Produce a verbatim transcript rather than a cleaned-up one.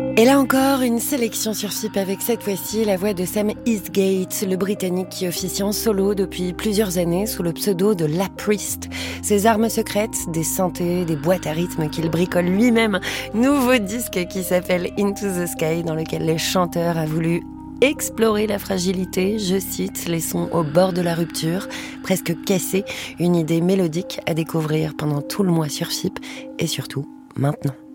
Et là encore, une sélection sur F I P avec cette fois-ci la voix de Sam Eastgate, le Britannique qui officie en solo depuis plusieurs années sous le pseudo de La Priest. Ses armes secrètes, des synthés, des boîtes à rythme qu'il bricole lui-même. Nouveau disque qui s'appelle Into the Sky, dans lequel le chanteur a voulu explorer la fragilité, je cite, les sons au bord de la rupture, presque cassés, une idée mélodique à découvrir pendant tout le mois sur F I P et surtout maintenant.